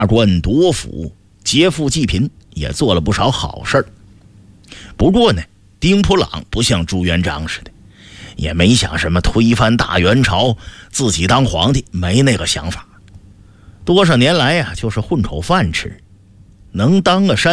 官夺府，劫富济贫，也做了不少好事儿。不过呢，丁普朗不像朱元璋似的，也没想什么推翻大元朝，自己当皇帝，没那个想法。多少年来呀，就是混口饭吃，能当个山